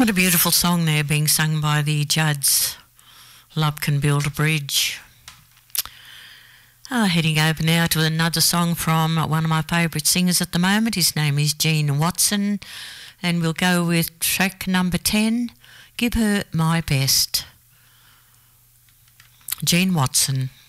What a beautiful song there being sung by the Judds. Love Can Build a Bridge. Heading over now to another song from one of my favourite singers at the moment. His name is Gene Watson, and we'll go with track number 10, Give Her My Best. Gene Watson.